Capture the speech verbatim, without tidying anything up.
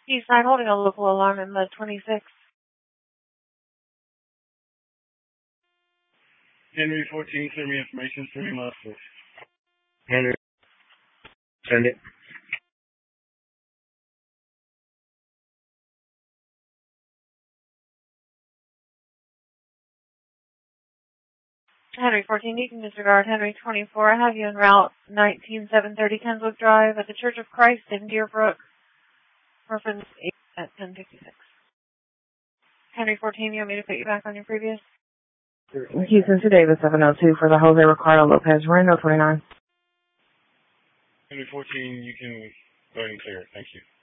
East nine holding a local alarm in the twenty-six. Henry fourteen, send me information, three miles, please. Henry, send it. Henry fourteen, you can disregard Henry twenty-four. I have you en route nineteen seven thirty Kenswick Drive at the Church of Christ in Deerbrook. Reference eight at ten fifty-six. Henry fourteen, you want me to put you back on your previous? Houston to Davis, seven oh two for the Jose Ricardo Lopez, Reno twenty-nine. Henry fourteen, you can go ahead and clear it. Thank you.